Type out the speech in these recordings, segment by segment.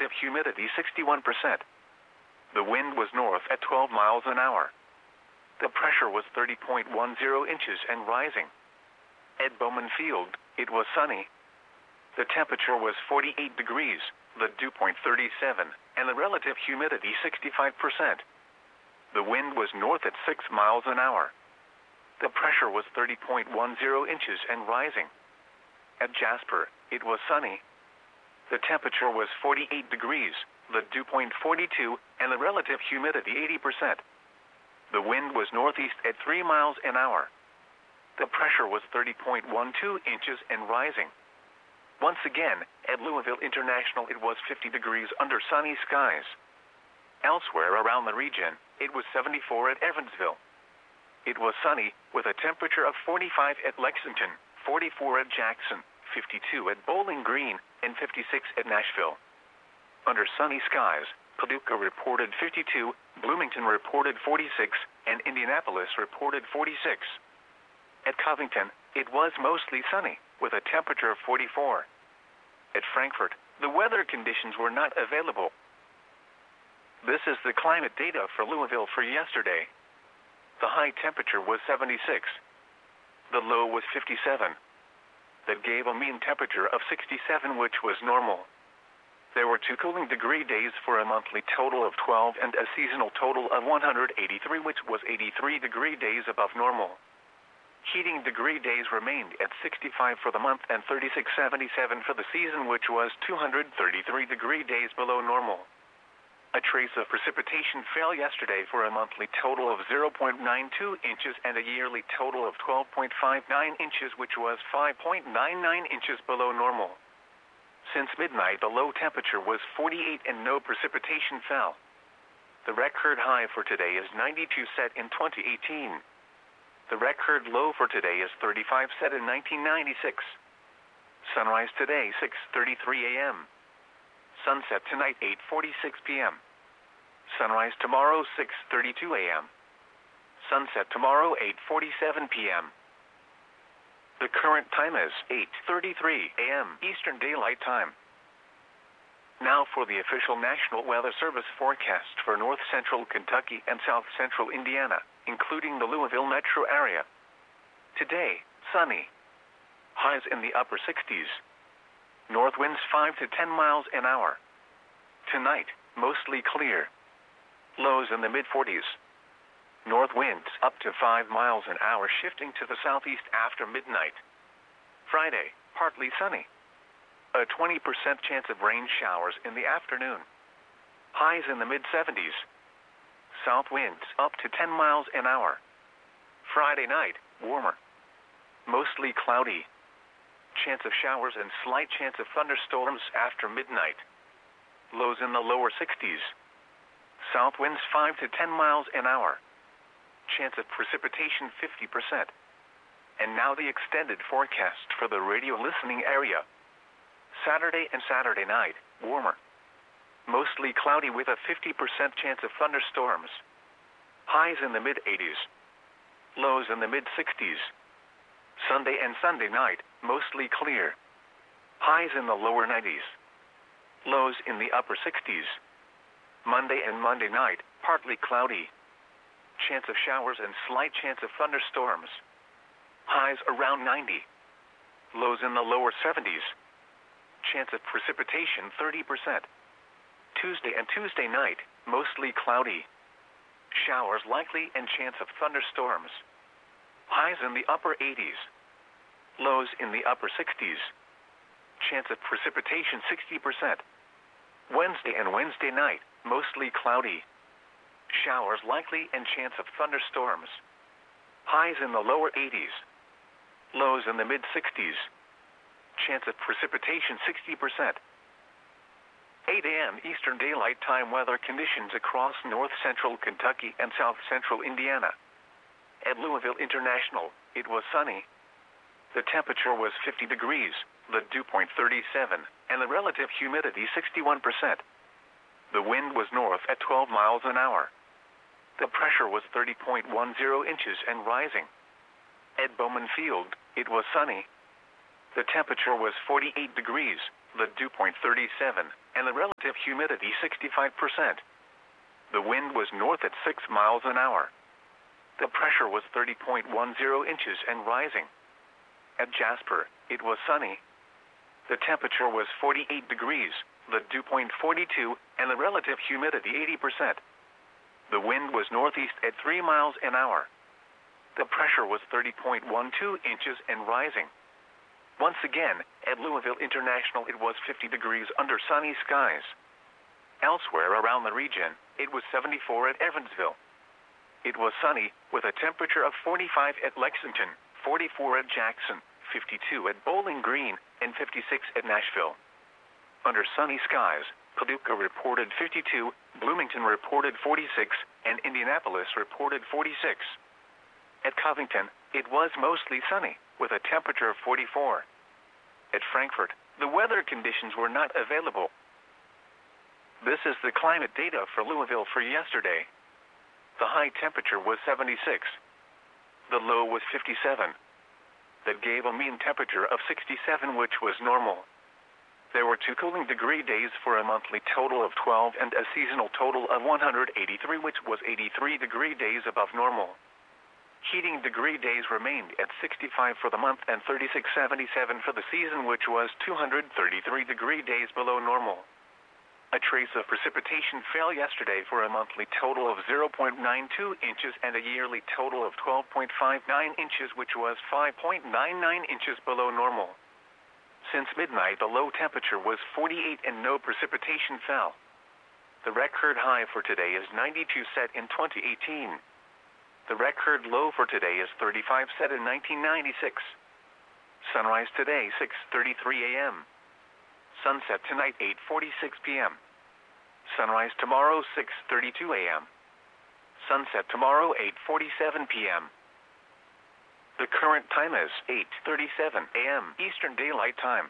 relative humidity 61%. The wind was north at 12 miles an hour. The pressure was 30.10 inches and rising. At Bowman Field, it was sunny. The temperature was 48 degrees, the dew point 37, and the relative humidity 65%. The wind was north at 6 miles an hour. The pressure was 30.10 inches and rising. At Jasper, it was sunny. The temperature was 48 degrees, the dew point 42, and the relative humidity 80%. The wind was northeast at 3 miles an hour. The pressure was 30.12 inches and rising. Once again, at Louisville International it was 50 degrees under sunny skies. Elsewhere around the region, it was 74 at Evansville. It was sunny, with a temperature of 45 at Lexington, 44 at Jackson, 52 at Bowling Green, and 56 at Nashville. Under sunny skies, Paducah reported 52, Bloomington reported 46, and Indianapolis reported 46. At Covington, it was mostly sunny, with a temperature of 44. At Frankfort, the weather conditions were not available. This is the climate data for Louisville for yesterday. The high temperature was 76. The low was 57. That gave a mean temperature of 67, which was normal. There were 2 cooling degree days for a monthly total of 12 and a seasonal total of 183, which was 83 degree days above normal. Heating degree days remained at 65 for the month and 36.77 for the season, which was 233 degree days below normal. A trace of precipitation fell yesterday for a monthly total of 0.92 inches and a yearly total of 12.59 inches, which was 5.99 inches below normal. Since midnight, the low temperature was 48 and no precipitation fell. The record high for today is 92, set in 2018. The record low for today is 35, set in 1996. Sunrise today, 6:33 a.m. Sunset tonight, 8:46 p.m. Sunrise tomorrow, 6:32 a.m. Sunset tomorrow, 8:47 p.m. The current time is 8:33 a.m. Eastern Daylight Time. Now for the official National Weather Service forecast for north central Kentucky and south central Indiana, including the Louisville metro area. Today, sunny. Highs in the upper 60s. North winds 5 to 10 miles an hour. Tonight, mostly clear. Lows in the mid-40s. North winds up to 5 miles an hour, shifting to the southeast after midnight. Friday, partly sunny. A 20% chance of rain showers in the afternoon. Highs in the mid-70s. South winds up to 10 miles an hour. Friday night, warmer. Mostly cloudy. Chance of showers and slight chance of thunderstorms after midnight. Lows in the lower 60s. South winds 5 to 10 miles an hour. Chance of precipitation 50%. And now the extended forecast for the radio listening area. Saturday and Saturday night, warmer. Mostly cloudy with a 50% chance of thunderstorms. Highs in the mid-80s. Lows in the mid-60s. Sunday and Sunday night, mostly clear. Highs in the lower 90s. Lows in the upper 60s. Monday and Monday night, partly cloudy. Chance of showers and slight chance of thunderstorms. Highs around 90. Lows in the lower 70s. Chance of precipitation 30%. Tuesday and Tuesday night, mostly cloudy. Showers likely and chance of thunderstorms. Highs in the upper 80s. Lows in the upper 60s. Chance of precipitation 60%. Wednesday and Wednesday night, mostly cloudy. Showers likely and chance of thunderstorms. Highs in the lower 80s. Lows in the mid-60s. Chance of precipitation 60%. 8 a.m. Eastern Daylight Time weather conditions across north central Kentucky and south central Indiana. At Louisville International, it was sunny. The temperature was 50 degrees, the dew point 37, and the relative humidity 61%. The wind was north at 12 miles an hour. The pressure was 30.10 inches and rising. At Bowman Field, it was sunny. The temperature was 48 degrees, the dew point 37, and the relative humidity 65%. The wind was north at 6 miles an hour. The pressure was 30.10 inches and rising. At Jasper, it was sunny. The temperature was 48 degrees, the dew point 42, and the relative humidity 80%. The wind was northeast at 3 miles an hour. The pressure was 30.12 inches and rising. Once again, at Louisville International it was 50 degrees under sunny skies. Elsewhere around the region, it was 74 at Evansville. It was sunny, with a temperature of 45 at Lexington, 44 at Jackson, 52 at Bowling Green, and 56 at Nashville. Under sunny skies, Paducah reported 52, Bloomington reported 46, and Indianapolis reported 46. At Covington, it was mostly sunny, with a temperature of 44. At Frankfort, the weather conditions were not available. This is the climate data for Louisville for yesterday. The high temperature was 76. The low was 57. That gave a mean temperature of 67, which was normal. There were 2 cooling degree days for a monthly total of 12 and a seasonal total of 183, which was 83 degree days above normal. Heating degree days remained at 65 for the month and 36.77 for the season, which was 233 degree days below normal. A trace of precipitation fell yesterday for a monthly total of 0.92 inches and a yearly total of 12.59 inches, which was 5.99 inches below normal. Since midnight, the low temperature was 48 and no precipitation fell. The record high for today is 92, set in 2018. The record low for today is 35, set in 1996. Sunrise today, 6:33 a.m. Sunset tonight, 8:46 p.m. Sunrise tomorrow, 6:32 a.m. Sunset tomorrow, 8:47 p.m. The current time is 8:37 a.m. Eastern Daylight Time.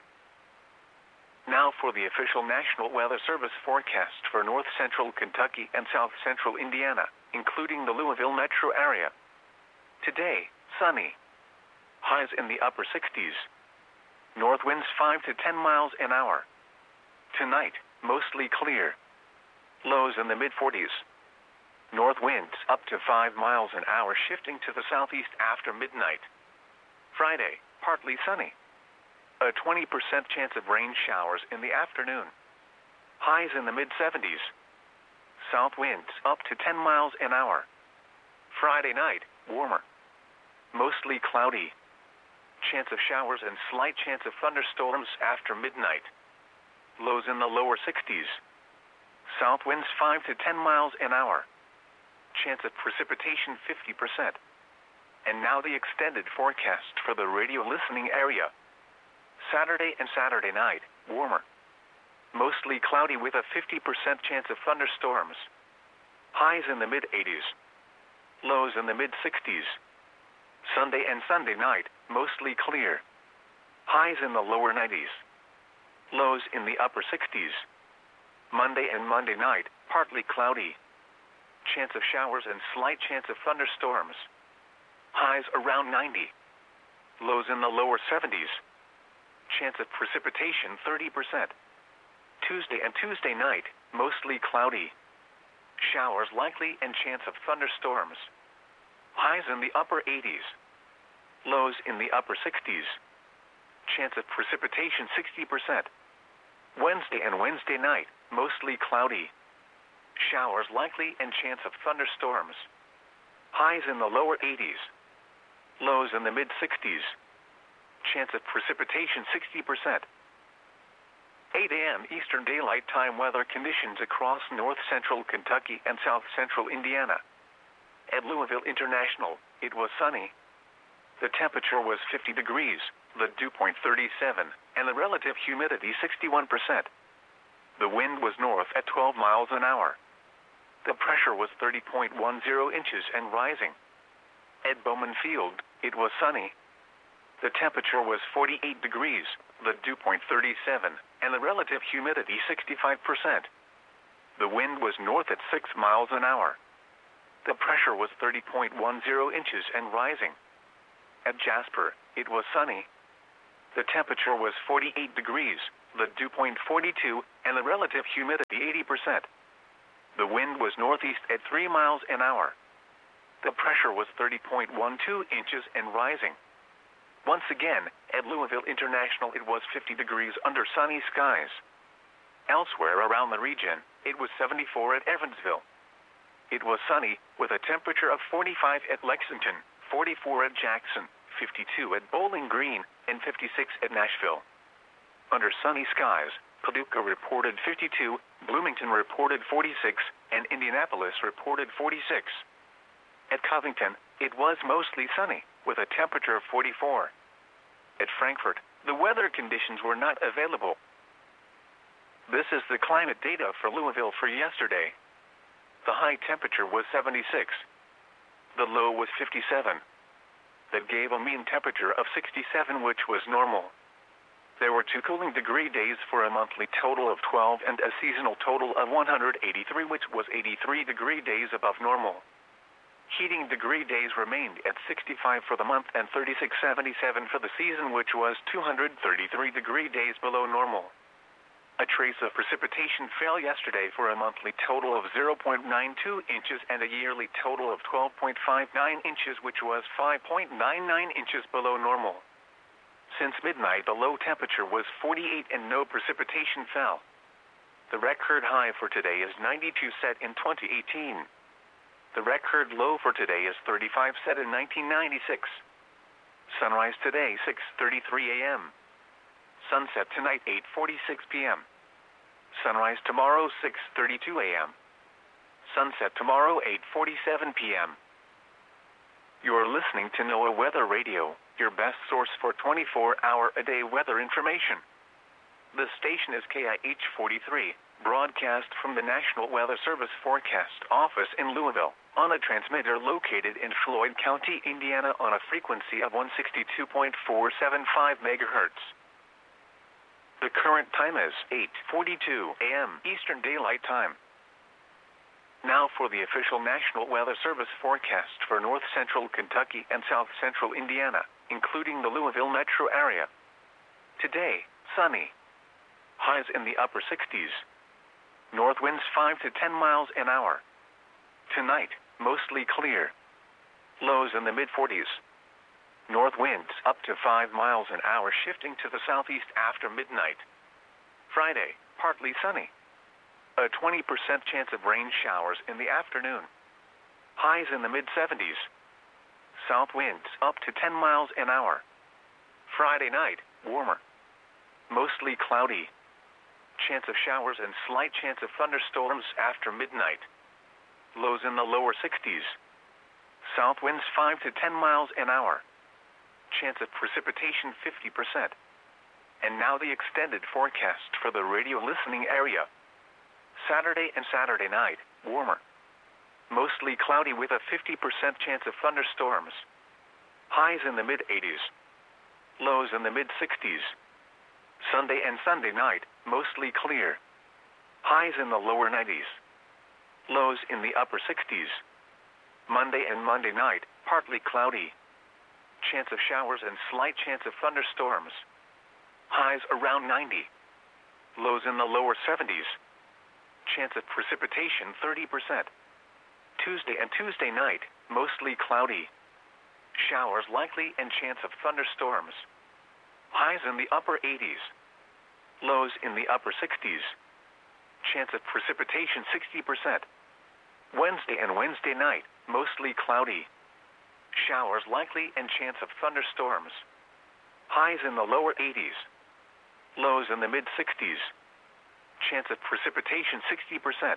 Now for the official National Weather Service forecast for north central Kentucky and south central Indiana, including the Louisville metro area. Today, sunny. Highs in the upper 60s. North winds 5 to 10 miles an hour. Tonight, mostly clear. Lows in the mid-40s. North winds up to 5 miles an hour, shifting to the southeast after midnight. Friday, partly sunny. A 20% chance of rain showers in the afternoon. Highs in the mid-70s. South winds up to 10 miles an hour. Friday night, warmer. Mostly cloudy. Chance of showers and slight chance of thunderstorms after midnight. Lows in the lower 60s. South winds 5 to 10 miles an hour. Chance of precipitation 50%. And now the extended forecast for the radio listening area. Saturday and Saturday night, warmer. Mostly cloudy with a 50% chance of thunderstorms. Highs in the mid-80s. Lows in the mid-60s. Sunday and Sunday night, mostly clear. Highs in the lower 90s. Lows in the upper 60s. Monday and Monday night, partly cloudy. Chance of showers and slight chance of thunderstorms. Highs around 90. Lows in the lower 70s. Chance of precipitation 30%. Tuesday and Tuesday night, mostly cloudy. Showers likely and chance of thunderstorms. Highs in the upper 80s. Lows in the upper 60s. Chance of precipitation 60%. Wednesday and Wednesday night, mostly cloudy. Showers likely and chance of thunderstorms. Highs in the lower 80s. Lows in the mid-60s. Chance of precipitation 60%. 8 a.m. Eastern Daylight Time weather conditions across north central Kentucky and south central Indiana. At Louisville International, it was sunny. The temperature was 50 degrees, the dew point 37, and the relative humidity 61%. The wind was north at 12 miles an hour. The pressure was 30.10 inches and rising. At Bowman Field, it was sunny. The temperature was 48 degrees, the dew point 37, and the relative humidity 65%. The wind was north at 6 miles an hour. The pressure was 30.10 inches and rising. At Jasper, it was sunny. The temperature was 48 degrees, the dew point 42, and the relative humidity 80%. The wind was northeast at 3 miles an hour. The pressure was 30.12 inches and rising. Once again, at Louisville International it was 50 degrees under sunny skies. Elsewhere around the region, it was 74 at Evansville. It was sunny, with a temperature of 45 at Lexington, 44 at Jackson, 52 at Bowling Green, and 56 at Nashville. Under sunny skies, Paducah reported 52, Bloomington reported 46, and Indianapolis reported 46. At Covington, it was mostly sunny, with a temperature of 44. At Frankfort, the weather conditions were not available. This is the climate data for Louisville for yesterday. The high temperature was 76. The low was 57. That gave a mean temperature of 67, which was normal. There were 2 cooling degree days for a monthly total of 12 and a seasonal total of 183, which was 83 degree days above normal. Heating degree days remained at 65 for the month and 36.77 for the season, which was 233 degree days below normal. A trace of precipitation fell yesterday for a monthly total of 0.92 inches and a yearly total of 12.59 inches, which was 5.99 inches below normal. Since midnight, the low temperature was 48 and no precipitation fell. The record high for today is 92, set in 2018. The record low for today is 35, set in 1996. Sunrise today, 6:33 a.m. Sunset tonight, 8:46 p.m. Sunrise tomorrow, 6:32 a.m. Sunset tomorrow, 8:47 p.m. You are listening to NOAA Weather Radio, your best source for 24-hour-a-day weather information. The station is KIH 43, broadcast from the National Weather Service Forecast Office in Louisville, on a transmitter located in Floyd County, Indiana, on a frequency of 162.475 megahertz. The current time is 8:42 a.m. Eastern Daylight Time. Now for the official National Weather Service forecast for north central Kentucky and south central Indiana, including the Louisville metro area. Today, sunny. Highs in the upper 60s. North winds 5 to 10 miles an hour. Tonight, mostly clear. Lows in the mid-40s. North winds up to 5 miles an hour, shifting to the southeast after midnight. Friday, partly sunny. A 20% chance of rain showers in the afternoon. Highs in the mid-70s. South winds up to 10 miles an hour. Friday night, warmer. Mostly cloudy. Chance of showers and slight chance of thunderstorms after midnight. Lows in the lower 60s. South winds 5 to 10 miles an hour. Chance of precipitation 50%. And now the extended forecast for the radio listening area. Saturday and Saturday night, warmer. Mostly cloudy with a 50% chance of thunderstorms. Highs in the mid-80s. Lows in the mid-60s. Sunday and Sunday night, mostly clear. Highs in the lower 90s. Lows in the upper 60s. Monday and Monday night, partly cloudy. Chance of showers and slight chance of thunderstorms. Highs around 90. Lows in the lower 70s. Chance of precipitation 30%. Tuesday and Tuesday night, mostly cloudy. Showers likely and chance of thunderstorms. Highs in the upper 80s. Lows in the upper 60s. Chance of precipitation 60%. Wednesday and Wednesday night, mostly cloudy. Showers likely and chance of thunderstorms. Highs in the lower 80s. Lows in the mid-60s. Chance of precipitation 60%.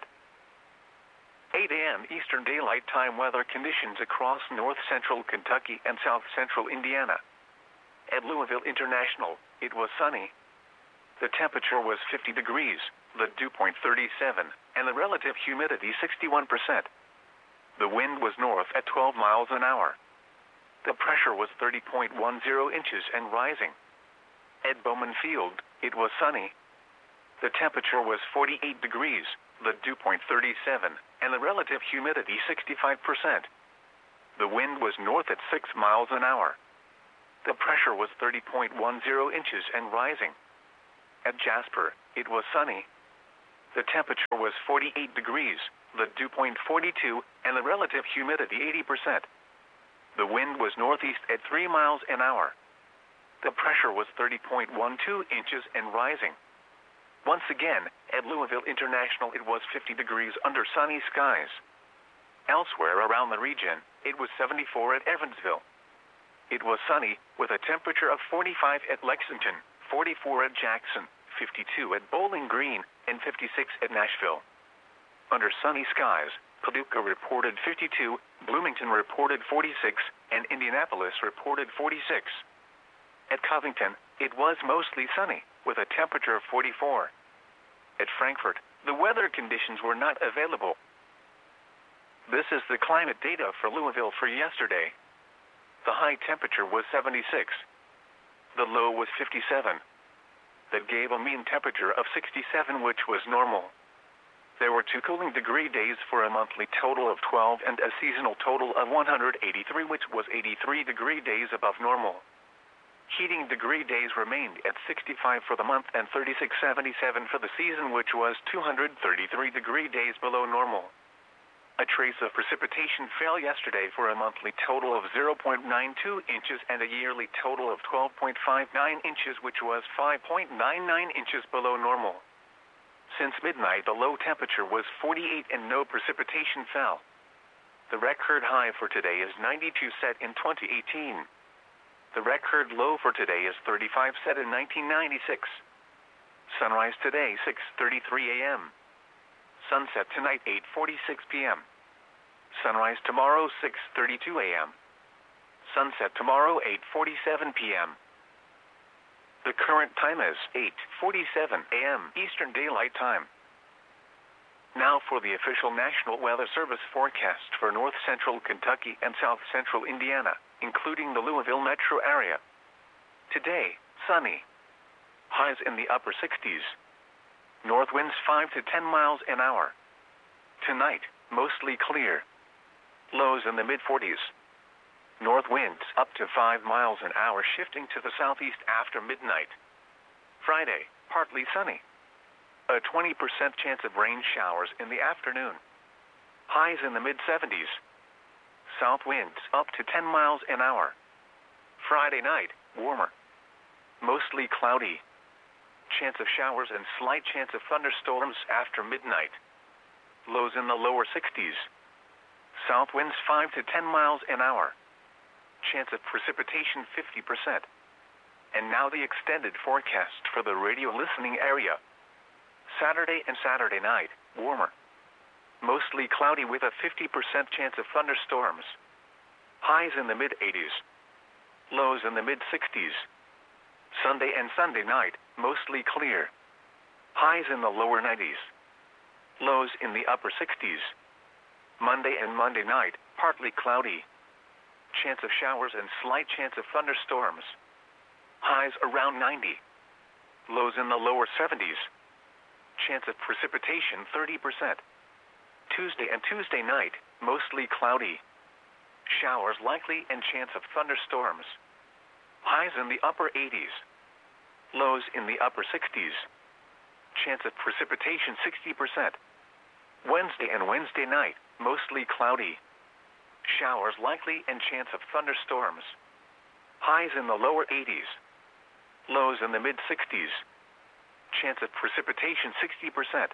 8 a.m. Eastern Daylight Time weather conditions across north central Kentucky and south central Indiana. At Louisville International, it was sunny. The temperature was 50 degrees, the dew point 37, and the relative humidity 61%. The wind was north at 12 miles an hour. The pressure was 30.10 inches and rising. At Bowman Field, it was sunny. The temperature was 48 degrees, the dew point 37, and the relative humidity 65%. The wind was north at 6 miles an hour. The pressure was 30.10 inches and rising. At Jasper, it was sunny. The temperature was 48 degrees, the dew point 42, and the relative humidity 80%. The wind was northeast at 3 miles an hour. The pressure was 30.12 inches and rising. Once again, at Louisville International it was 50 degrees under sunny skies. Elsewhere around the region, it was 74 at Evansville. It was sunny, with a temperature of 45 at Lexington, 44 at Jackson, 52 at Bowling Green, and 56 at Nashville. Under sunny skies, Paducah reported 52, Bloomington reported 46, and Indianapolis reported 46. At Covington, it was mostly sunny, with a temperature of 44. At Frankfort, the weather conditions were not available. This is the climate data for Louisville for yesterday. The high temperature was 76. The low was 57. That gave a mean temperature of 67, which was normal. There were 2 cooling degree days for a monthly total of 12 and a seasonal total of 183, which was 83 degree days above normal. Heating degree days remained at 65 for the month and 36.77 for the season, which was 233 degree days below normal. A trace of precipitation fell yesterday for a monthly total of 0.92 inches and a yearly total of 12.59 inches, which was 5.99 inches below normal. Since midnight, the low temperature was 48 and no precipitation fell. The record high for today is 92, set in 2018. The record low for today is 35, set in 1996. Sunrise today, 6:33 a.m. Sunset tonight, 8:46 p.m. Sunrise tomorrow, 6:32 a.m. Sunset tomorrow, 8:47 p.m. The current time is 8:47 a.m. Eastern Daylight Time. Now for the official National Weather Service forecast for north central Kentucky and south central Indiana, including the Louisville metro area. Today, sunny. Highs in the upper 60s. North winds 5 to 10 miles an hour. Tonight, mostly clear. Lows in the mid-40s. North winds up to 5 miles an hour, shifting to the southeast after midnight. Friday, partly sunny. A 20% chance of rain showers in the afternoon. Highs in the mid-70s. South winds up to 10 miles an hour. Friday night, warmer. Mostly cloudy. Chance of showers and slight chance of thunderstorms after midnight. Lows in the lower 60s. South winds 5 to 10 miles an hour. Chance of precipitation 50%. And now the extended forecast for the radio listening area. Saturday and Saturday night, warmer. Mostly cloudy with a 50% chance of thunderstorms. Highs in the mid-80s. Lows in the mid-60s. Sunday and Sunday night, mostly clear. Highs in the lower 90s. Lows in the upper 60s. Monday and Monday night, partly cloudy. Chance of showers and slight chance of thunderstorms. Highs around 90. Lows in the lower 70s. Chance of precipitation 30%. Tuesday and Tuesday night, mostly cloudy. Showers likely and chance of thunderstorms. Highs in the upper 80s. Lows in the upper 60s. Chance of precipitation 60%. Wednesday and Wednesday night, mostly cloudy. Showers likely and chance of thunderstorms. Highs in the lower 80s. Lows in the mid-60s. Chance of precipitation 60%.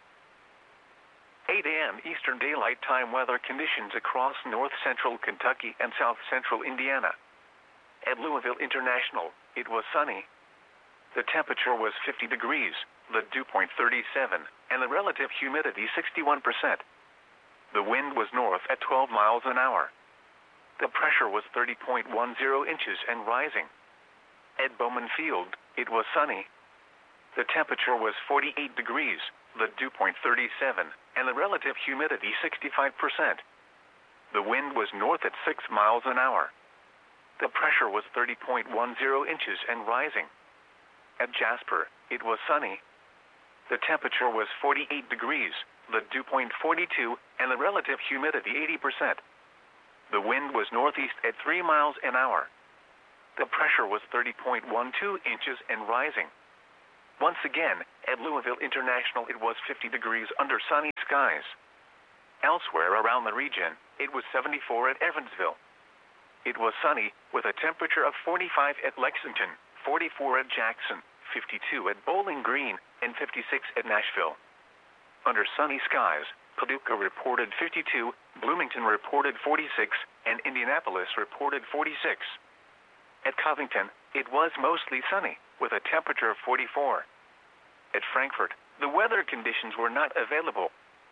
8 a.m. Eastern Daylight Time weather conditions across north central Kentucky and south central Indiana. At Louisville International, it was sunny. The temperature was 50 degrees, the dew point 37, and the relative humidity 61%. The wind was north at 12 miles an hour. The pressure was 30.10 inches and rising. At Bowman Field, it was sunny. The temperature was 48 degrees, the dew point 37, and the relative humidity 65%. The wind was north at 6 miles an hour. The pressure was 30.10 inches and rising. At Jasper, it was sunny. The temperature was 48 degrees, the dew point 42, and the relative humidity 80%. The wind was northeast at 3 miles an hour. The pressure was 30.12 inches and rising. Once again, at Louisville International it was 50 degrees under sunny skies. Elsewhere around the region, it was 74 at Evansville. It was sunny, with a temperature of 45 at Lexington, 44 at Jackson, 52 at Bowling Green, and 56 at Nashville. Under sunny skies, Paducah reported 52, Bloomington reported 46, and Indianapolis reported 46. At Covington, it was mostly sunny, with a temperature of 44. At Frankfort, the weather conditions were not available.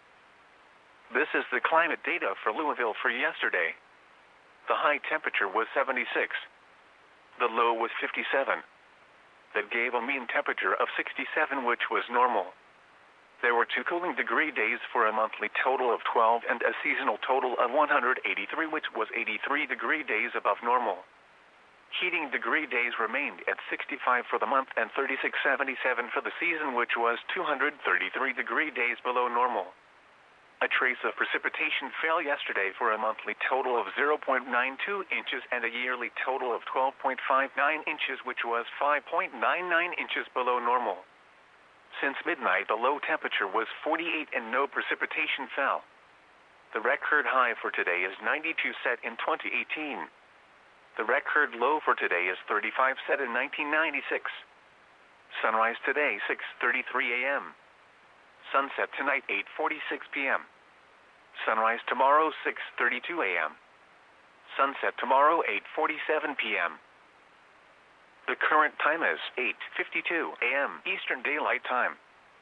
This is the climate data for Louisville for yesterday. The high temperature was 76. The low was 57. That gave a mean temperature of 67, which was normal. There were 2 cooling degree days for a monthly total of 12 and a seasonal total of 183, which was 83 degree days above normal. Heating degree days remained at 65 for the month and 36.77 for the season, which was 233 degree days below normal. A trace of precipitation fell yesterday for a monthly total of 0.92 inches and a yearly total of 12.59 inches, which was 5.99 inches below normal. Since midnight, the low temperature was 48 and no precipitation fell. The record high for today is 92, set in 2018. The record low for today is 35, set in 1996. Sunrise today, 6:33 a.m. Sunset tonight, 8:46 p.m. Sunrise tomorrow, 6:32 a.m. Sunset tomorrow, 8:47 p.m. The current time is 8:52 a.m. Eastern Daylight Time.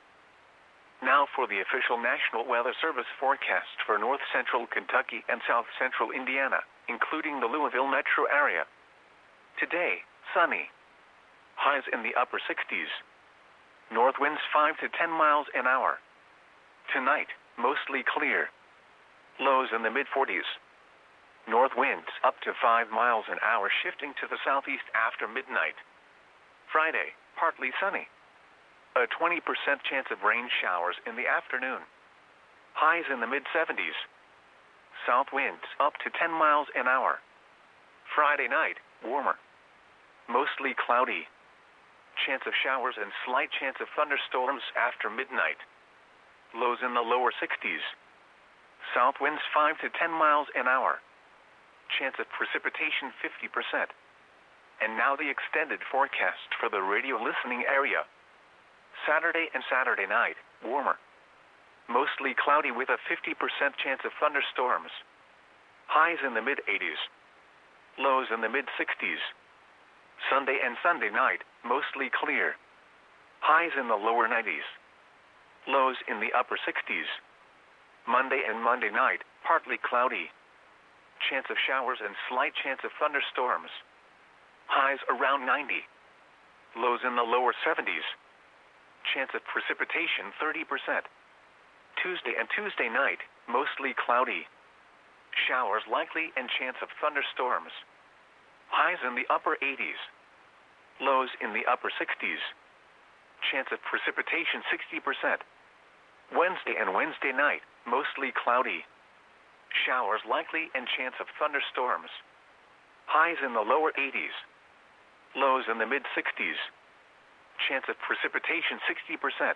Now for the official National Weather Service forecast for north central Kentucky and south central Indiana, including the Louisville metro area. Today, sunny. Highs in the upper 60s. North winds 5 to 10 miles an hour. Tonight, mostly clear. Lows in the mid-40s. North winds up to 5 miles an hour, shifting to the southeast after midnight. Friday, partly sunny. A 20% chance of rain showers in the afternoon. Highs in the mid-70s. South winds up to 10 miles an hour. Friday night, warmer. Mostly cloudy. Chance of showers and slight chance of thunderstorms after midnight. Lows in the lower 60s. South winds 5 to 10 miles an hour. Chance of precipitation 50%. And now the extended forecast for the radio listening area. Saturday and Saturday night, warmer. Mostly cloudy with a 50% chance of thunderstorms. Highs in the mid-80s. Lows in the mid-60s. Sunday and Sunday night, mostly clear. Highs in the lower 90s. Lows in the upper 60s. Monday and Monday night, partly cloudy. Chance of showers and slight chance of thunderstorms. Highs around 90. Lows in the lower 70s. Chance of precipitation 30%. Tuesday and Tuesday night, mostly cloudy. Showers likely and chance of thunderstorms. Highs in the upper 80s. Lows in the upper 60s. Chance of precipitation 60%. Wednesday and Wednesday night, mostly cloudy. Showers likely and chance of thunderstorms. Highs in the lower 80s. Lows in the mid-60s. Chance of precipitation 60%.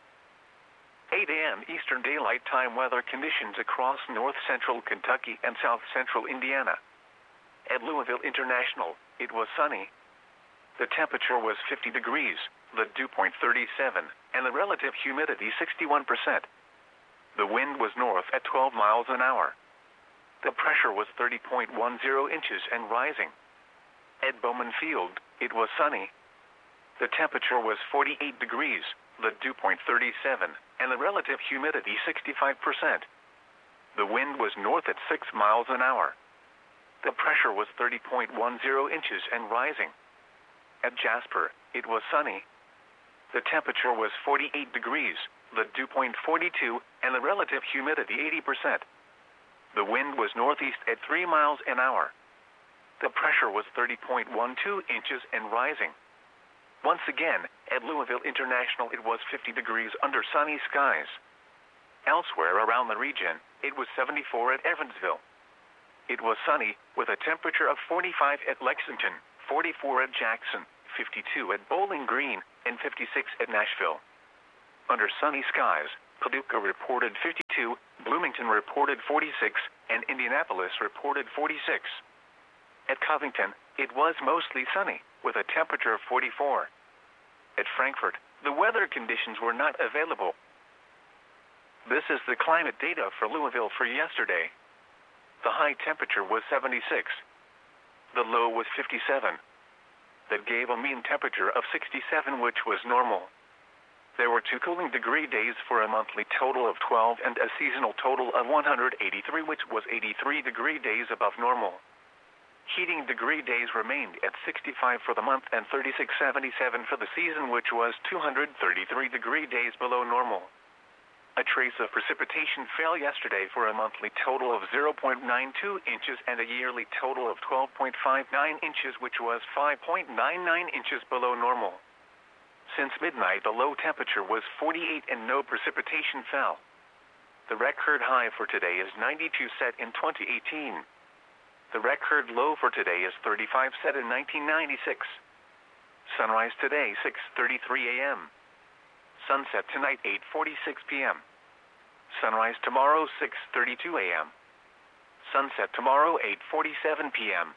8 a.m. Eastern Daylight Time weather conditions across north central Kentucky and south central Indiana. At Louisville International, it was sunny. The temperature was 50 degrees, the dew point 37, and the relative humidity 61%. The wind was north at 12 miles an hour. The pressure was 30.10 inches and rising. At Bowman Field, it was sunny. The temperature was 48 degrees, the dew point 37, and the relative humidity 65%. The wind was north at 6 miles an hour. The pressure was 30.10 inches and rising. At Jasper, it was sunny. The temperature was 48 degrees, the dew point 42, and the relative humidity 80%. The wind was northeast at 3 miles an hour. The pressure was 30.12 inches and rising. Once again, at Louisville International, it was 50 degrees under sunny skies. Elsewhere around the region, it was 74 at Evansville. It was sunny, with a temperature of 45 at Lexington, 44 at Jackson, 52 at Bowling Green, and 56 at Nashville. Under sunny skies, Paducah reported 52, Bloomington reported 46, and Indianapolis reported 46. At Covington, it was mostly sunny, with a temperature of 44. At Frankfort, the weather conditions were not available. This is the climate data for Louisville for yesterday. The high temperature was 76. The low was 57. That gave a mean temperature of 67, which was normal. There were 2 cooling degree days for a monthly total of 12 and a seasonal total of 183, which was 83 degree days above normal. Heating degree days remained at 65 for the month and 36.77 for the season, which was 233 degree days below normal. A trace of precipitation fell yesterday for a monthly total of 0.92 inches and a yearly total of 12.59 inches, which was 5.99 inches below normal. Since midnight, the low temperature was 48 and no precipitation fell. The record high for today is 92, set in 2018. The record low for today is 35, set in 1996. Sunrise today, 6:33 a.m. Sunset tonight, 8:46 p.m. Sunrise tomorrow, 6:32 a.m. Sunset tomorrow, 8:47 p.m.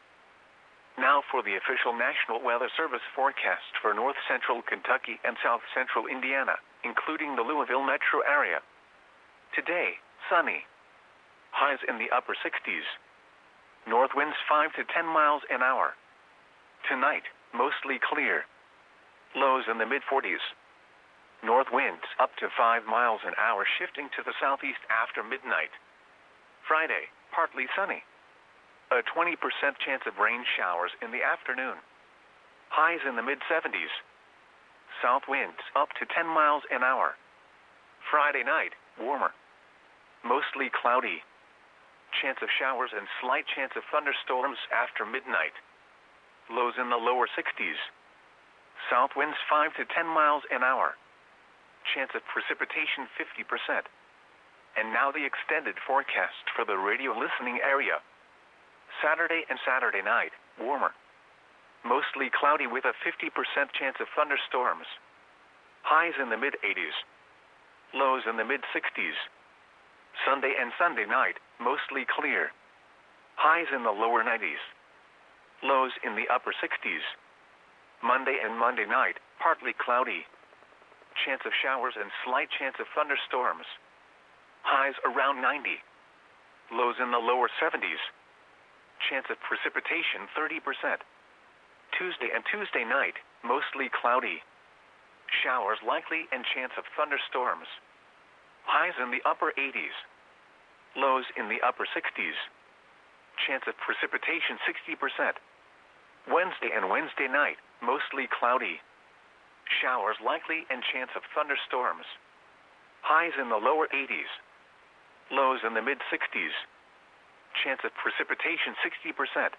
Now for the official National Weather Service forecast for north central Kentucky and south central Indiana, including the Louisville metro area. Today, sunny. Highs in the upper 60s. North winds 5 to 10 miles an hour. Tonight, mostly clear. Lows in the mid-40s. North winds up to 5 miles an hour, shifting to the southeast after midnight. Friday, partly sunny. A 20% chance of rain showers in the afternoon. Highs in the mid-70s. South winds up to 10 miles an hour. Friday night, warmer. Mostly cloudy. Chance of showers and slight chance of thunderstorms after midnight. Lows in the lower 60s. South winds 5 to 10 miles an hour. Chance of precipitation 50%. And now the extended forecast for the radio listening area. Saturday and Saturday night, warmer. Mostly cloudy with a 50% chance of thunderstorms. Highs in the mid-80s. Lows in the mid-60s. Sunday and Sunday night, mostly clear. Highs in the lower 90s. Lows in the upper 60s. Monday and Monday night, partly cloudy. Chance of showers and slight chance of thunderstorms. Highs around 90. Lows in the lower 70s. Chance of precipitation 30%. Tuesday and Tuesday night, mostly cloudy. Showers likely and chance of thunderstorms. Highs in the upper 80s. Lows in the upper 60s. Chance of precipitation 60%. Wednesday and Wednesday night, mostly cloudy. Showers likely and chance of thunderstorms. Highs in the lower 80s. Lows in the mid-60s. Chance of precipitation 60%.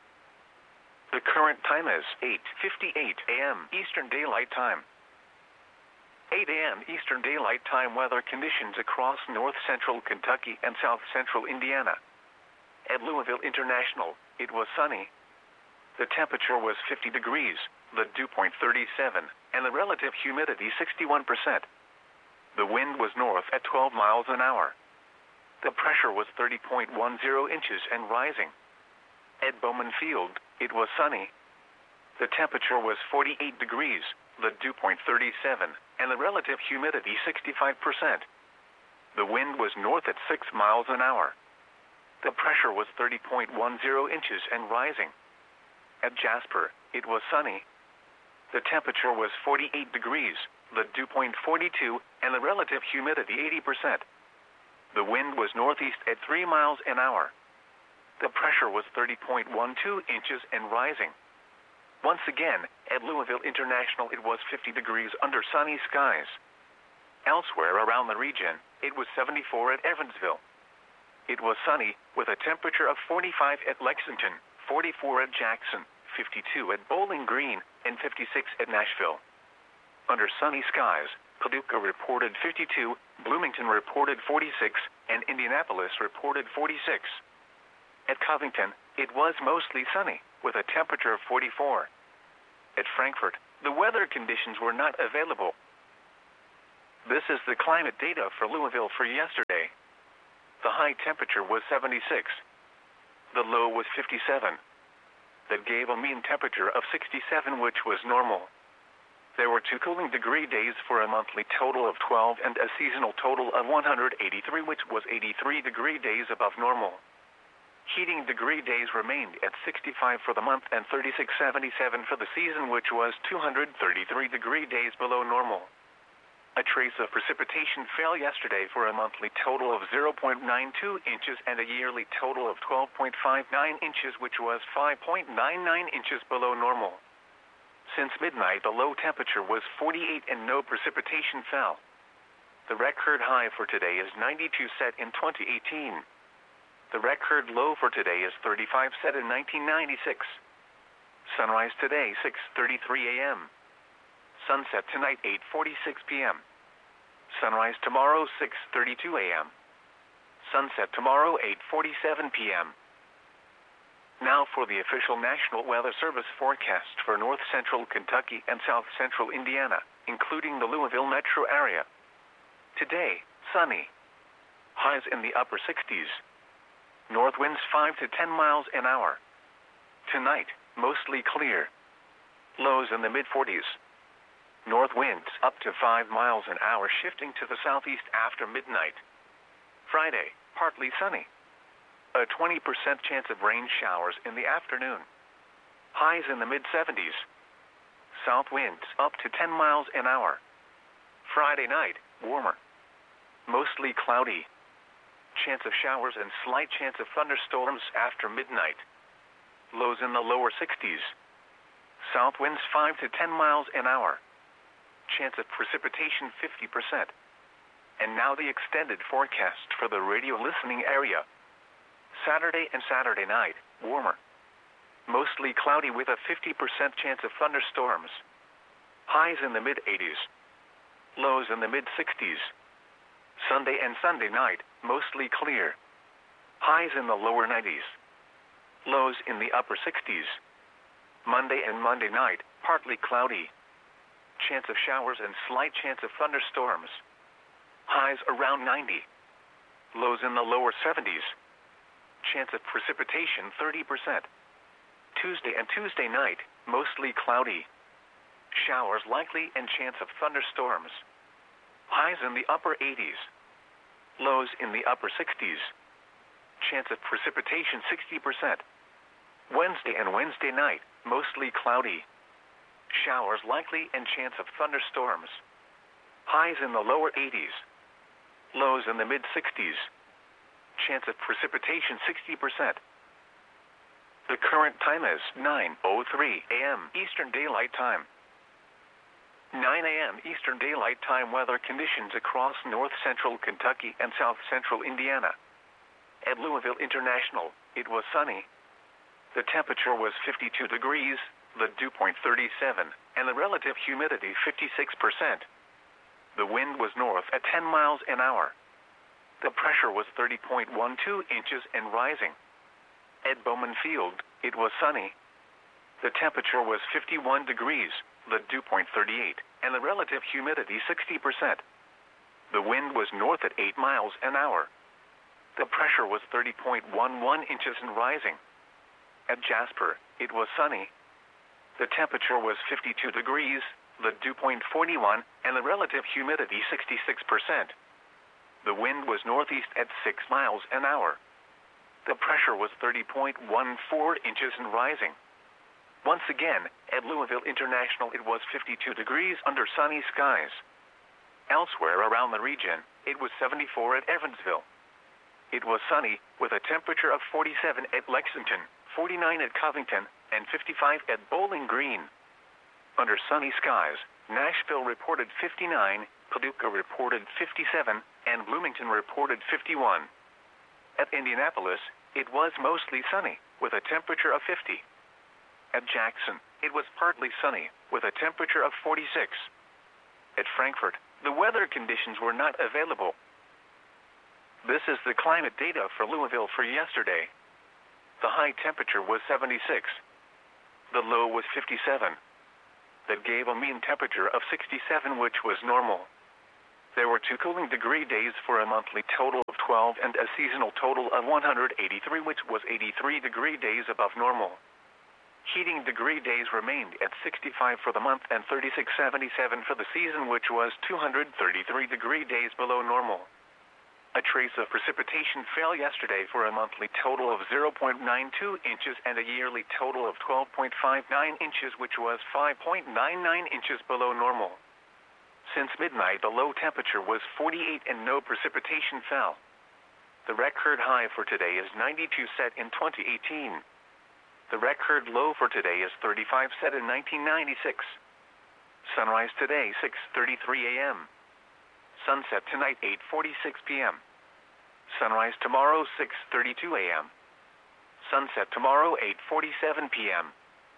The current time is 8:58 a.m. Eastern Daylight Time. 8 a.m. Eastern Daylight Time weather conditions across north central Kentucky and south central Indiana. At Louisville International, it was sunny. The temperature was 50 degrees, the dew point 37, and the relative humidity 61%. The wind was north at 12 miles an hour. The pressure was 30.10 inches and rising. At Bowman Field, it was sunny. The temperature was 48 degrees, the dew point 37, and the relative humidity 65%. The wind was north at 6 miles an hour. The pressure was 30.10 inches and rising. At Jasper, it was sunny. The temperature was 48 degrees, the dew point 42, and the relative humidity 80%. The wind was northeast at 3 miles an hour. The pressure was 30.12 inches and rising. Once again, at Louisville International, it was 50 degrees under sunny skies. Elsewhere around the region, it was 74 at Evansville. It was sunny, with a temperature of 45 at Lexington, 44 at Jackson, 52 at Bowling Green, and 56 at Nashville. Under sunny skies, Paducah reported 52, Bloomington reported 46, and Indianapolis reported 46. At Covington, it was mostly sunny, with a temperature of 44. At Frankfort, The weather conditions were not available. This is the climate data for Louisville for yesterday. The high temperature was 76. The low was 57. That gave a mean temperature of 67, which was normal. There were 2 cooling degree days for a monthly total of 12 and a seasonal total of 183, which was 83 degree days above normal. Heating degree days remained at 65 for the month and 36.77 for the season, which was 233 degree days below normal. A trace of precipitation fell yesterday for a monthly total of 0.92 inches and a yearly total of 12.59 inches, which was 5.99 inches below normal. Since midnight, the low temperature was 48 and no precipitation fell. The record high for today is 92, set in 2018. The record low for today is 35, set in 1996. Sunrise today, 6:33 a.m. Sunset tonight, 8:46 p.m. Sunrise tomorrow, 6:32 a.m. Sunset tomorrow, 8:47 p.m. Now for the official National Weather Service forecast for north central Kentucky and south central Indiana, including the Louisville metro area. Today, sunny. Highs in the upper 60s. North winds 5 to 10 miles an hour. Tonight, mostly clear. Lows in the mid-40s. North winds up to 5 miles an hour, shifting to the southeast after midnight. Friday, partly sunny. A 20% chance of rain showers in the afternoon. Highs in the mid-70s. South winds up to 10 miles an hour. Friday night, warmer. Mostly cloudy. Chance of showers and slight chance of thunderstorms after midnight. Lows in the lower 60s. South winds 5 to 10 miles an hour. Chance of precipitation 50%. And now the extended forecast for the radio listening area. Saturday and Saturday night, warmer. Mostly cloudy with a 50% chance of thunderstorms. Highs in the mid-80s. Lows in the mid-60s. Sunday and Sunday night, mostly clear. Highs in the lower 90s. Lows in the upper 60s. Monday and Monday night, partly cloudy. Chance of showers and slight chance of thunderstorms. Highs around 90. Lows in the lower 70s. Chance of precipitation 30%. Tuesday and Tuesday night, mostly cloudy. Showers likely and chance of thunderstorms. Highs in the upper 80s. Lows in the upper 60s. Chance of precipitation 60%. Wednesday and Wednesday night, mostly cloudy. Showers likely and chance of thunderstorms. Highs in the lower 80s. Lows in the mid-60s. Chance of precipitation 60%. The current time is 9:03 a.m. Eastern Daylight Time. 9 a.m. Eastern Daylight Time weather conditions across north central Kentucky and south central Indiana. At Louisville International, it was sunny. The temperature was 52 degrees, the dew point 37, and the relative humidity 56%. The wind was north at 10 miles an hour. The pressure was 30.12 inches and rising. At Bowman Field, it was sunny. The temperature was 51 degrees, the dew point 38, and the relative humidity 60%. The wind was north at 8 miles an hour. The pressure was 30.11 inches and rising. At Jasper, it was sunny. The temperature was 52 degrees, the dew point 41, and the relative humidity 66%. The wind was northeast at 6 miles an hour. The pressure was 30.14 inches and rising. Once again, at Louisville International, it was 52 degrees under sunny skies. Elsewhere around the region, it was 74 at Evansville. It was sunny, with a temperature of 47 at Lexington, 49 at Covington, and 55 at Bowling Green. Under sunny skies, Nashville reported 59, Paducah reported 57, and Bloomington reported 51. At Indianapolis, it was mostly sunny, with a temperature of 50. At Jackson, it was partly sunny, with a temperature of 46. At Frankfort, the weather conditions were not available. This is the climate data for Louisville for yesterday. The high temperature was 76. The low was 57. That gave a mean temperature of 67, which was normal. There were 2 cooling degree days for a monthly total of 12 and a seasonal total of 183, which was 83 degree days above normal. Heating degree days remained at 65 for the month and 36.77 for the season, which was 233 degree days below normal. A trace of precipitation fell yesterday for a monthly total of 0.92 inches and a yearly total of 12.59 inches, which was 5.99 inches below normal. Since midnight, the low temperature was 48 and no precipitation fell. The record high for today is 92, set in 2018. The record low for today is 35, set in 1996. Sunrise today, 6:33 a.m. Sunset tonight, 8:46 p.m. Sunrise tomorrow, 6:32 a.m. Sunset tomorrow, 8:47 p.m.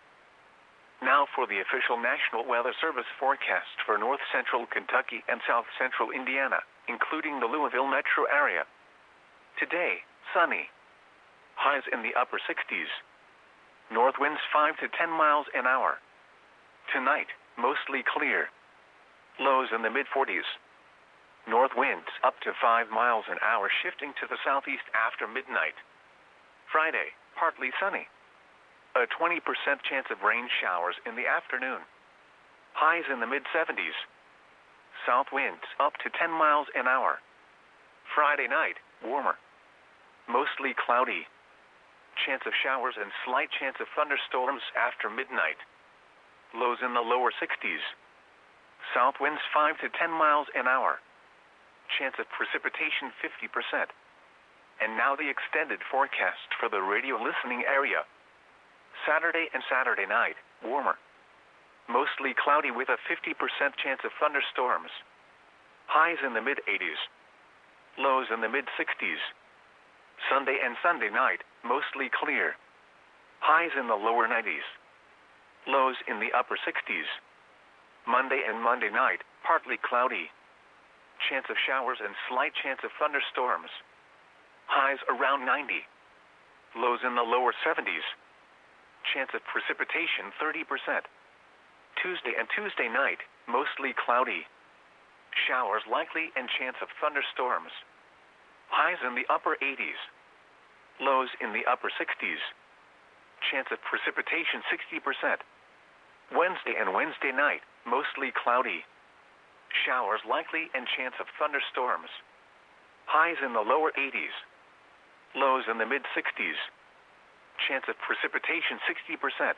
Now for the official National Weather Service forecast for north central Kentucky and south central Indiana, including the Louisville metro area. Today, sunny. Highs in the upper 60s. North winds 5 to 10 miles an hour. Tonight, mostly clear. Lows in the mid-40s. North winds up to 5 miles an hour, shifting to the southeast after midnight. Friday, partly sunny. A 20% chance of rain showers in the afternoon. Highs in the mid-70s. South winds up to 10 miles an hour. Friday night, warmer. Mostly cloudy. Chance of showers and slight chance of thunderstorms after midnight. Lows in the lower 60s. South winds 5 to 10 miles an hour. Chance of precipitation 50%. And now the extended forecast for the radio listening area. Saturday and Saturday night, warmer. Mostly cloudy with a 50% chance of thunderstorms. Highs in the mid-80s. Lows in the mid-60s. Sunday and Sunday night, mostly clear. Highs in the lower 90s. Lows in the upper 60s. Monday and Monday night, partly cloudy. Chance of showers and slight chance of thunderstorms. Highs around 90. Lows in the lower 70s. Chance of precipitation 30%. Tuesday and Tuesday night, mostly cloudy. Showers likely and chance of thunderstorms. Highs in the upper 80s. Lows in the upper 60s. Chance of precipitation 60%. Wednesday and Wednesday night, mostly cloudy. Showers likely and chance of thunderstorms. Highs in the lower 80s. Lows in the mid-60s. Chance of precipitation 60%.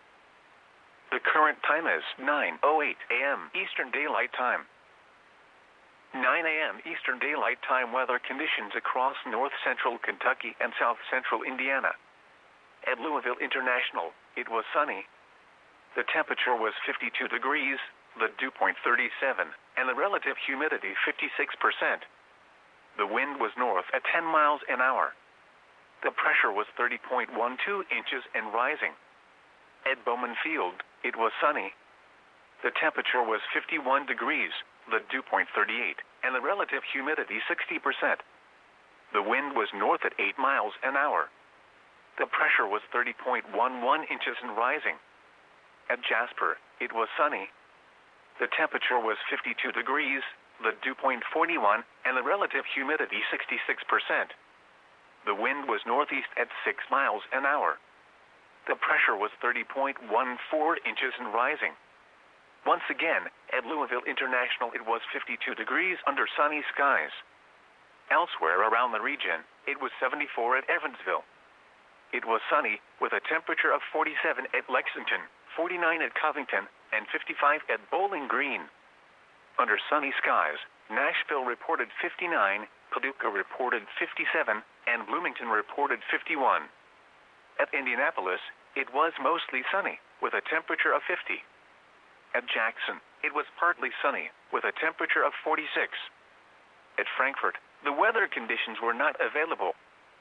The current time is 9:08 a.m. Eastern Daylight Time. 9 a.m. Eastern Daylight Time weather conditions across north central Kentucky and south central Indiana. At Louisville International, it was sunny. The temperature was 52 degrees, the dew point 37, and the relative humidity 56%. The wind was north at 10 miles an hour. The pressure was 30.12 inches and rising. At Bowman Field, it was sunny. The temperature was 51 degrees, the dew point 38, and the relative humidity 60%. The wind was north at 8 miles an hour. The pressure was 30.11 inches and rising. At Jasper, it was sunny. The temperature was 52 degrees, the dew point 41, and the relative humidity 66%. The wind was northeast at 6 miles an hour. The pressure was 30.14 inches and rising. Once again, at Louisville International, it was 52 degrees under sunny skies. Elsewhere around the region, it was 74 at Evansville. It was sunny, with a temperature of 47 at Lexington, 49 at Covington, and 55 at Bowling Green. Under sunny skies, Nashville reported 59, Paducah reported 57, and Bloomington reported 51. At Indianapolis, it was mostly sunny, with a temperature of 50. At Jackson, it was partly sunny, with a temperature of 46. At Frankfort, the weather conditions were not available.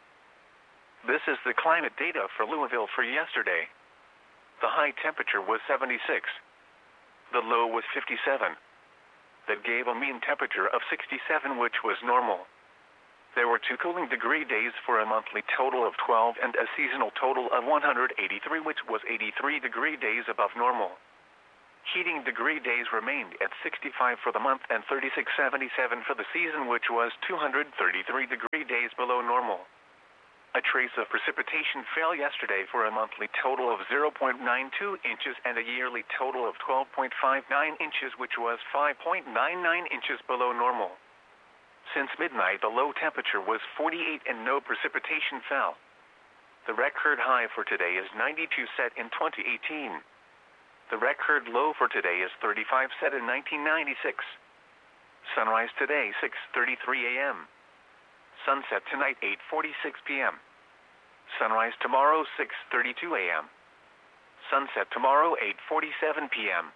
This is the climate data for Louisville for yesterday. The high temperature was 76. The low was 57. That gave a mean temperature of 67, which was normal. There were 2 cooling degree days for a monthly total of 12 and a seasonal total of 183, which was 83 degree days above normal. Heating degree days remained at 65 for the month and 36.77 for the season, which was 233 degree days below normal. A trace of precipitation fell yesterday for a monthly total of 0.92 inches and a yearly total of 12.59 inches, which was 5.99 inches below normal. Since midnight, the low temperature was 48 and no precipitation fell. The record high for today is 92, set in 2018. The record low for today is 35, set in 1996. Sunrise today, 6:33 a.m. Sunset tonight, 8:46 p.m. Sunrise tomorrow, 6:32 a.m. Sunset tomorrow, 8:47 p.m.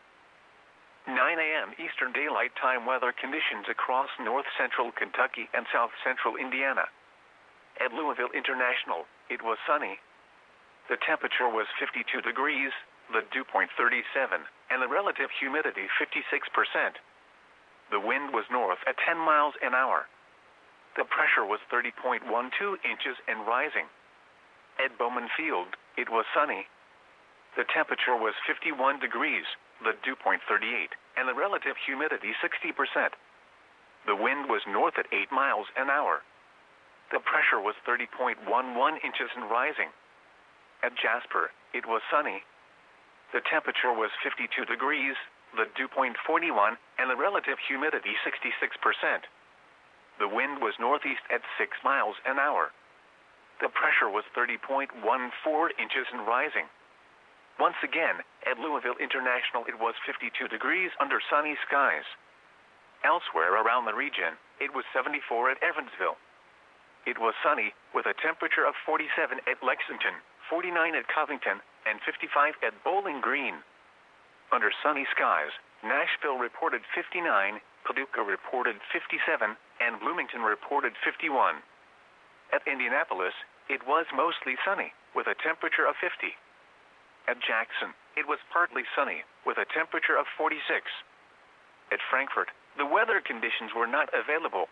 9 a.m. Eastern Daylight Time weather conditions across north central Kentucky and south central Indiana. At Louisville International, it was sunny. The temperature was 52 degrees, the dew point 37, and the relative humidity 56%. The wind was north at 10 miles an hour. The pressure was 30.12 inches and rising. At Bowman Field, it was sunny. The temperature was 51 degrees, the dew point 38, and the relative humidity 60%. The wind was north at 8 miles an hour. The pressure was 30.11 inches and rising. At Jasper, it was sunny. The temperature was 52 degrees, the dew point 41, and the relative humidity 66%. The wind was northeast at 6 miles an hour. The pressure was 30.14 inches and rising. Once again, at Louisville International, it was 52 degrees under sunny skies. Elsewhere around the region, it was 74 at Evansville. It was sunny, with a temperature of 47 at Lexington, 49 at Covington, and 55 at Bowling Green. Under sunny skies, Nashville reported 59, Paducah reported 57, and Bloomington reported 51. At Indianapolis, it was mostly sunny, with a temperature of 50. At Jackson, it was partly sunny, with a temperature of 46. At Frankfort, the weather conditions were not available.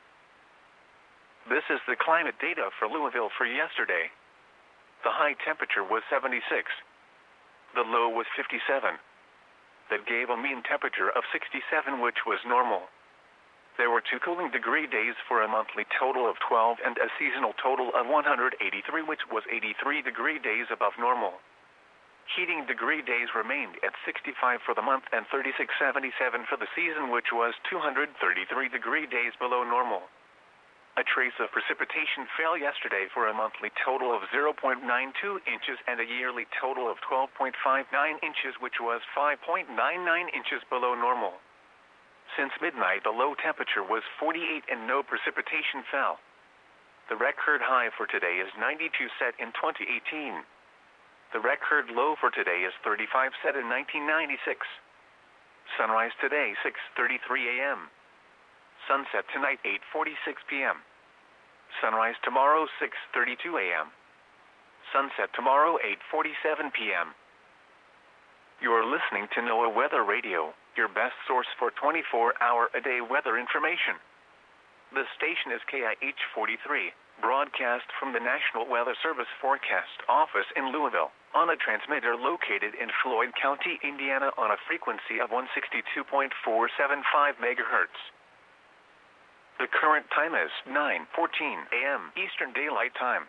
This is the climate data for Louisville for yesterday. The high temperature was 76. The low was 57. That gave a mean temperature of 67, which was normal. There were 2 cooling degree days for a monthly total of 12 and a seasonal total of 183, which was 83 degree days above normal. Heating degree days remained at 65 for the month and 36.77 for the season, which was 233 degree days below normal. A trace of precipitation fell yesterday for a monthly total of 0.92 inches and a yearly total of 12.59 inches, which was 5.99 inches below normal. Since midnight, the low temperature was 48 and no precipitation fell. The record high for today is 92, set in 2018. The record low for today is 35, set in 1996. Sunrise today, 6:33 a.m. Sunset tonight, 8:46 p.m. Sunrise tomorrow, 6:32 a.m. Sunset tomorrow, 8:47 p.m. You're listening to NOAA Weather Radio, your best source for 24-hour-a-day weather information. The station is KIH 43, broadcast from the National Weather Service Forecast Office in Louisville, on a transmitter located in Floyd County, Indiana, on a frequency of 162.475 megahertz. The current time is 9:14 a.m. Eastern Daylight Time.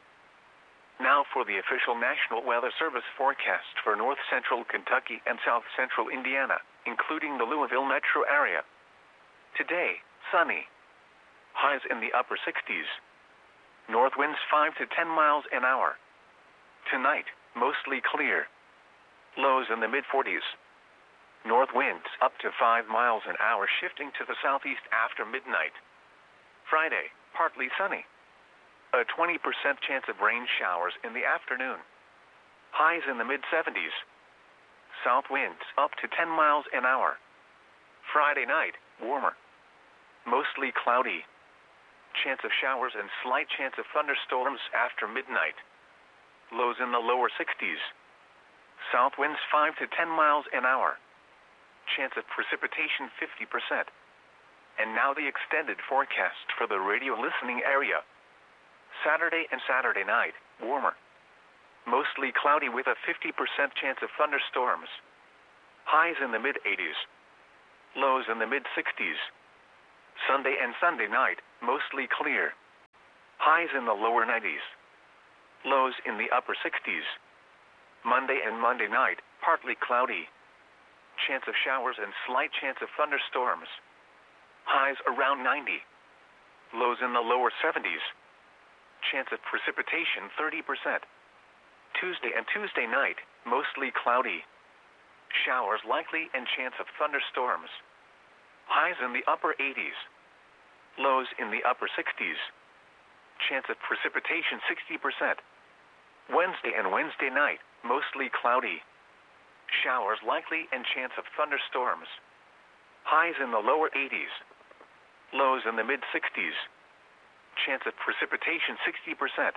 Now for the official National Weather Service forecast for north central Kentucky and south central Indiana, including the Louisville metro area. Today, sunny. Highs in the upper 60s. North winds 5 to 10 miles an hour. Tonight, mostly clear. Lows in the mid-40s. North winds up to 5 miles an hour, shifting to the southeast after midnight. Friday, partly sunny. A 20% chance of rain showers in the afternoon. Highs in the mid-70s. South winds up to 10 miles an hour. Friday night, warmer. Mostly cloudy. Chance of showers and slight chance of thunderstorms after midnight. Lows in the lower 60s. South winds 5 to 10 miles an hour. Chance of precipitation 50%. And now the extended forecast for the radio listening area. Saturday and Saturday night, warmer. Mostly cloudy with a 50% chance of thunderstorms. Highs in the mid-80s. Lows in the mid-60s. Sunday and Sunday night, mostly clear. Highs in the lower 90s. Lows in the upper 60s. Monday and Monday night, partly cloudy. Chance of showers and slight chance of thunderstorms. Highs around 90. Lows in the lower 70s. Chance of precipitation 30%. Tuesday and Tuesday night, mostly cloudy. Showers likely and chance of thunderstorms. Highs in the upper 80s. Lows in the upper 60s. Chance of precipitation 60%. Wednesday and Wednesday night, mostly cloudy. Showers likely and chance of thunderstorms. Highs in the lower 80s. Lows in the mid-60s. Chance of precipitation 60%.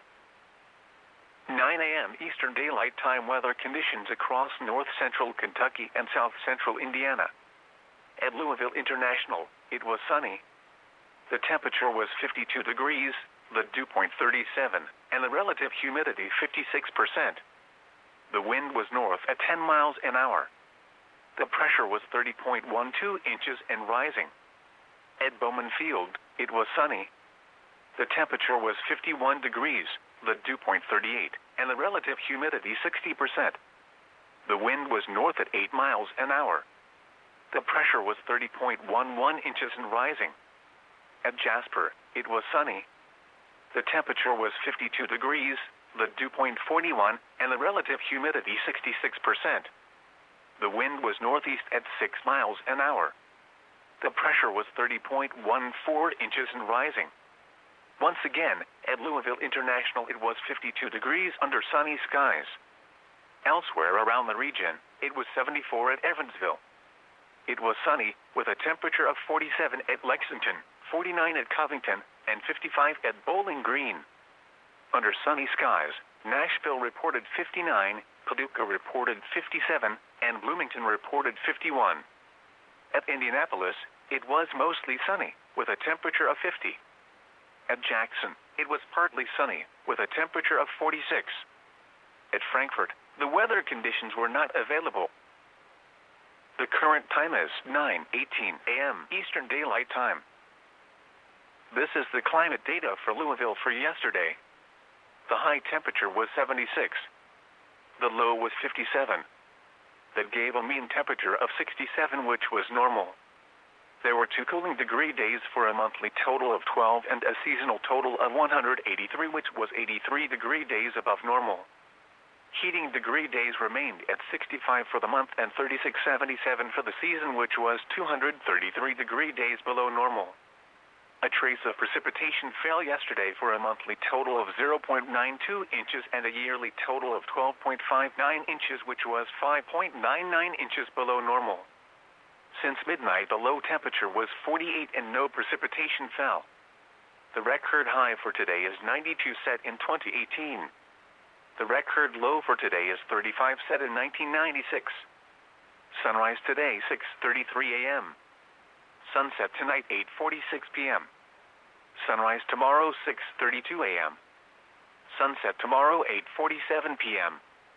9 a.m. Eastern Daylight Time weather conditions across north-central Kentucky and south-central Indiana. At Louisville International, it was sunny. The temperature was 52 degrees, the dew point 37, and the relative humidity 56%. The wind was north at 10 miles an hour. The pressure was 30.12 inches and rising. At Bowman Field, it was sunny. The temperature was 51 degrees, the dew point 38, and the relative humidity 60%. The wind was north at 8 miles an hour. The pressure was 30.11 inches and rising. At Jasper, it was sunny. The temperature was 52 degrees, the dew point 41, and the relative humidity 66%. The wind was northeast at 6 miles an hour. The pressure was 30.14 inches and rising. Once again, at Louisville International it was 52 degrees under sunny skies. Elsewhere around the region, it was 74 at Evansville. It was sunny, with a temperature of 47 at Lexington, 49 at Covington, and 55 at Bowling Green. Under sunny skies, Nashville reported 59, Paducah reported 57, and Bloomington reported 51. At Indianapolis, it was mostly sunny, with a temperature of 50. At Jackson, it was partly sunny, with a temperature of 46. At Frankfort, the weather conditions were not available. The current time is 9:18 a.m. Eastern Daylight Time. This is the climate data for Louisville for yesterday. The high temperature was 76. The low was 57. That gave a mean temperature of 67, which was normal. There were 2 cooling degree days for a monthly total of 12 and a seasonal total of 183, which was 83 degree days above normal. Heating degree days remained at 65 for the month and 36.77 for the season, which was 233 degree days below normal. A trace of precipitation fell yesterday for a monthly total of 0.92 inches and a yearly total of 12.59 inches, which was 5.99 inches below normal. Since midnight, the low temperature was 48 and no precipitation fell. The record high for today is 92, set in 2018. The record low for today is 35, set in 1996. Sunrise today, 6:33 a.m. Sunset tonight, 8:46 p.m. Sunrise tomorrow, 6:32 a.m. Sunset tomorrow, 8:47 p.m.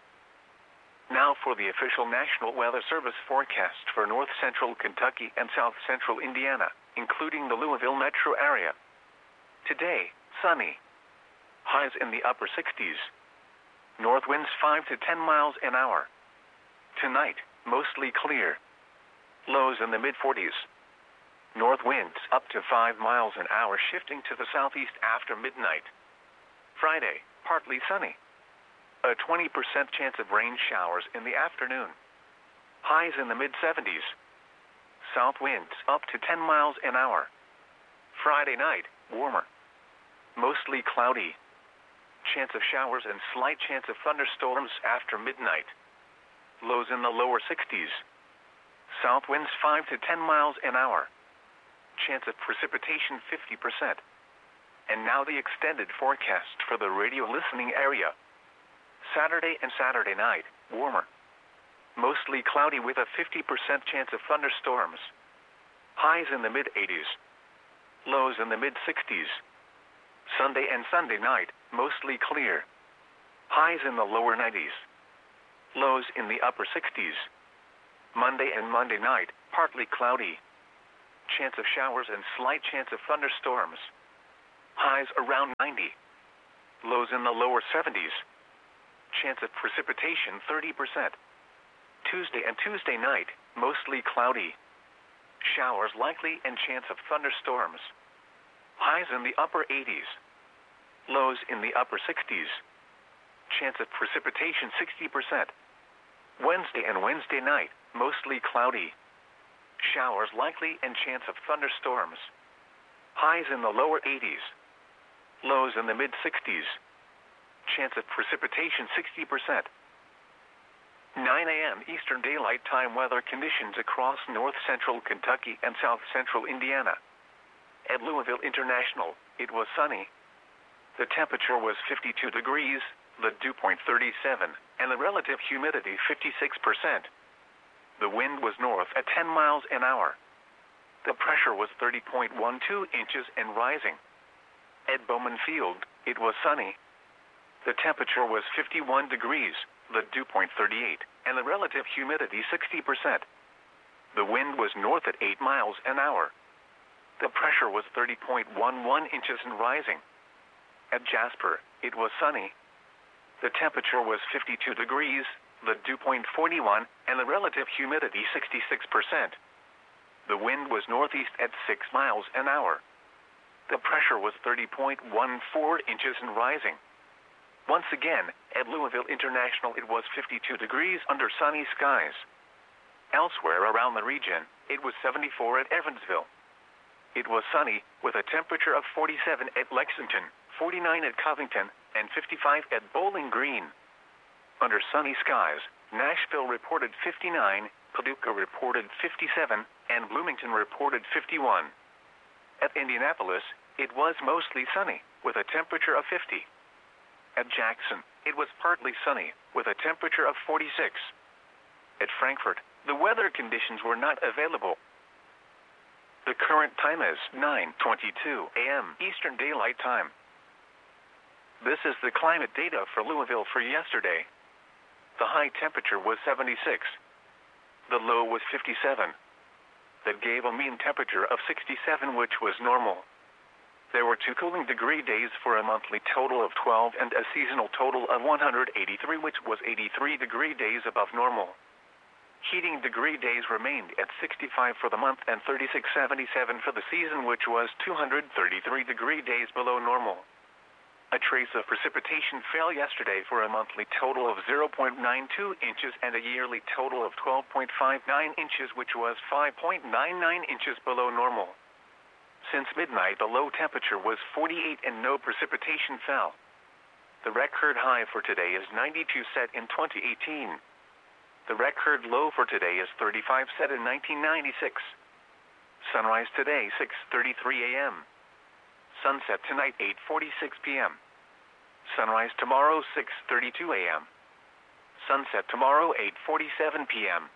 Now for the official National Weather Service forecast for north-central Kentucky and south-central Indiana, including the Louisville metro area. Today, sunny. Highs in the upper 60s. North winds 5 to 10 miles an hour. Tonight, mostly clear. Lows in the mid-40s. North winds up to 5 miles an hour, shifting to the southeast after midnight. Friday, partly sunny. A 20% chance of rain showers in the afternoon. Highs in the mid-70s. South winds up to 10 miles an hour. Friday night, warmer. Mostly cloudy. Chance of showers and slight chance of thunderstorms after midnight. Lows in the lower 60s. South winds 5 to 10 miles an hour. Chance of precipitation 50%. And now the extended forecast for the radio listening area. Saturday and Saturday night, warmer. Mostly cloudy with a 50% chance of thunderstorms. Highs in the mid-80s. Lows in the mid-60s. Sunday and Sunday night, mostly clear. Highs in the lower 90s. Lows in the upper 60s. Monday and Monday night, partly cloudy. Chance of showers and slight chance of thunderstorms. Highs around 90. Lows in the lower 70s. Chance of precipitation 30%. Tuesday and Tuesday night, mostly cloudy. Showers likely and chance of thunderstorms. Highs in the upper 80s. Lows in the upper 60s. Chance of precipitation 60%. Wednesday and Wednesday night, mostly cloudy. Showers likely and chance of thunderstorms. Highs in the lower 80s. Lows in the mid-60s. Chance of precipitation 60%. 9 a.m. Eastern Daylight Time weather conditions across north-central Kentucky and south-central Indiana. At Louisville International, it was sunny. The temperature was 52 degrees, the dew point 37, and the relative humidity 56%. The wind was north at 10 miles an hour. The pressure was 30.12 inches and rising. At Bowman Field, it was sunny. The temperature was 51 degrees, the dew point 38, and the relative humidity 60%. The wind was north at 8 miles an hour. The pressure was 30.11 inches and rising. At Jasper, it was sunny. The temperature was 52 degrees, the dew point 41, and the relative humidity 66%. The wind was northeast at 6 miles an hour. The pressure was 30.14 inches and rising. Once again, at Louisville International, it was 52 degrees under sunny skies. Elsewhere around the region, it was 74 at Evansville. It was sunny, with a temperature of 47 at Lexington, 49 at Covington, and 55 at Bowling Green. Under sunny skies, Nashville reported 59, Paducah reported 57, and Bloomington reported 51. At Indianapolis, it was mostly sunny, with a temperature of 50. At Jackson, it was partly sunny, with a temperature of 46. At Frankfort, the weather conditions were not available. The current time is 9:22 a.m. Eastern Daylight Time. This is the climate data for Louisville for yesterday. The high temperature was 76. The low was 57. That gave a mean temperature of 67, which was normal. There were 2 cooling degree days for a monthly total of 12 and a seasonal total of 183, which was 83 degree days above normal. Heating degree days remained at 65 for the month and 36.77 for the season, which was 233 degree days below normal. A trace of precipitation fell yesterday for a monthly total of 0.92 inches and a yearly total of 12.59 inches, which was 5.99 inches below normal. Since midnight, the low temperature was 48 and no precipitation fell. The record high for today is 92, set in 2018. The record low for today is 35, set in 1996. Sunrise today, 6:33 a.m. Sunset tonight, 8:46 p.m. Sunrise tomorrow, 6:32 a.m. Sunset tomorrow, 8:47 p.m.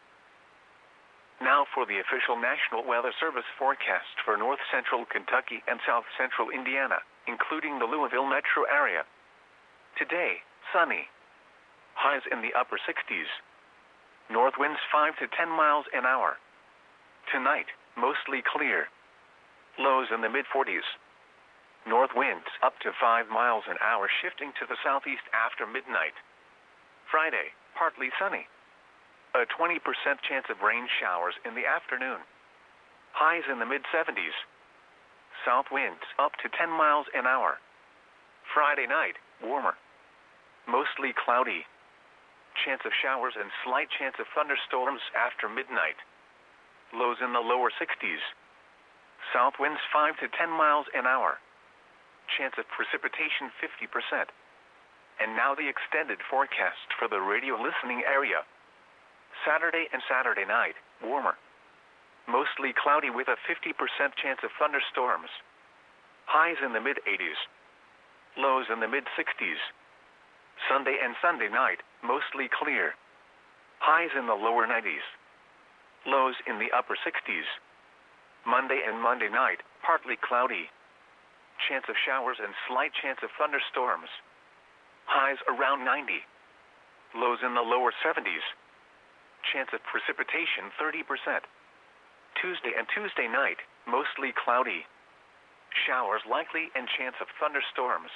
Now for the official National Weather Service forecast for north central Kentucky and south central Indiana, including the Louisville metro area. Today, sunny. Highs in the upper 60s. North winds 5 to 10 miles an hour. Tonight, mostly clear. Lows in the mid-40s. North winds up to 5 miles an hour, shifting to the southeast after midnight. Friday, partly sunny. A 20% chance of rain showers in the afternoon. Highs in the mid-70s. South winds up to 10 miles an hour. Friday night, warmer. Mostly cloudy. Chance of showers and slight chance of thunderstorms after midnight. Lows in the lower 60s. South winds 5 to 10 miles an hour. Chance of precipitation 50%. And now the extended forecast for the radio listening area. Saturday and Saturday night, warmer. Mostly cloudy with a 50% chance of thunderstorms. Highs in the mid-80s. Lows in the mid-60s. Sunday and Sunday night, mostly clear. Highs in the lower 90s. Lows in the upper 60s. Monday and Monday night, partly cloudy. Chance of showers and slight chance of thunderstorms. Highs around 90. Lows in the lower 70s. chance of precipitation 30%. Tuesday and Tuesday night, mostly cloudy. Showers likely and chance of thunderstorms.